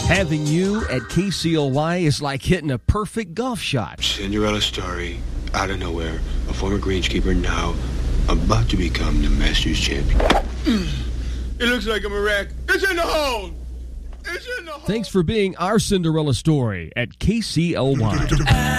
Having you at KCLY is like hitting a perfect golf shot. Cinderella story, out of nowhere. A former greenskeeper now about to become the Masters champion. It looks like I'm a wreck. It's in the hole! It's in the hole! Thanks for being our Cinderella story at KCLY.